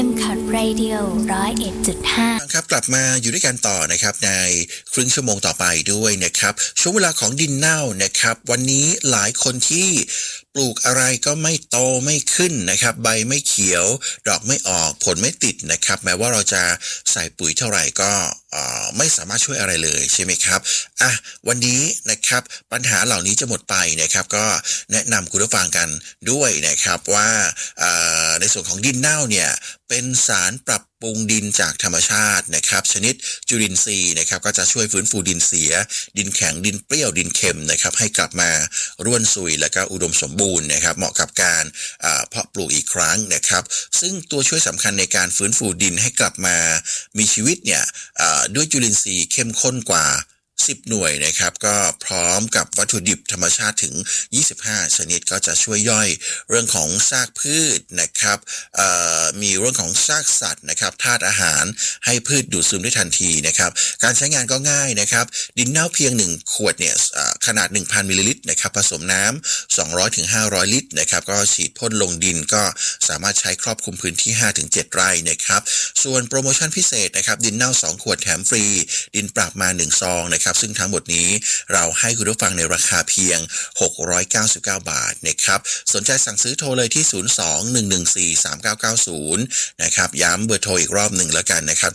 M Cut Radio 101.5 ครับกลับมาอยู่ด้วยกันต่อนะครับในครึ่งชั่วโมงต่อไปด้วยนะครับช่วงเวลาของดินเน่านะครับวันนี้หลายคนที่ปลูกอะไรก็ไม่โตไม่ขึ้นนะครับใบไม่เขียวดอกไม่ออกผลไม่ติดนะครับแม้ว่าเราจะใส่ปุ๋ยเท่าไหร่ก็ไม่สามารถช่วยอะไรเลยใช่ไหมครับวันนี้นะครับปัญหาเหล่านี้จะหมดไปนะครับก็แนะนำคุณผู้ฟังกันด้วยนะครับว่าในส่วนของดินเน่าเนี่ยเป็นสารปรับปรุงดินจากธรรมชาตินะครับชนิดจุลินทรีย์นะครับก็จะช่วยฟื้นฟูดินเสียดินแข็งดินเปรี้ยวดินเค็มนะครับให้กลับมาร่วนซุยและก็อุดมสมบูรณ์นะครับเหมาะกับการเพาะปลูกอีกครั้งนะครับซึ่งตัวช่วยสำคัญในการฟื้นฟูดินให้กลับมามีชีวิตเนี่ยด้วยจุลินทรีย์เข้มข้นกว่า10 หน่วยนะครับก็พร้อมกับวัตถุดิบธรรมชาติถึง25ชนิดก็จะช่วยย่อยเรื่องของซากพืชนะครับมีเรื่องของซากสัตว์นะครับธาตุอาหารให้พืชดูดซึมได้ทันทีนะครับการใช้งานก็ง่ายนะครับดินเน่าเพียง1ขวดเนี่ยขนาด 1,000 มิลลิลิตรนะครับผสมน้ำ200 ถึง 500 ลิตรนะครับก็ฉีดพ่นลงดินก็สามารถใช้ครอบคลุมพื้นที่ 5-7 ไร่นะครับส่วนโปรโมชั่นพิเศษนะครับดินเน่า2ขวดแถมฟรีดินปรับมา1ซองนะครับซึ่งทั้งหมดนี้เราให้คุณผู้ฟังในราคาเพียง699 บาทนะครับสนใจสั่งซื้อโทรเลยที่02-114-3990นะครับย้ำเบอร์โทรอีกรอบหนึ่งแล้วกันนะครับ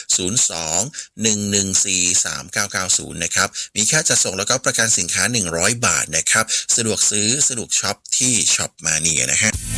ที่02-114-3990นะครับมีค่าจัดส่งแล้วก็ประกันสินค้า100 บาทนะครับสะดวกซื้อสะดวกช็อปที่ช็อปมาเนียนะฮะ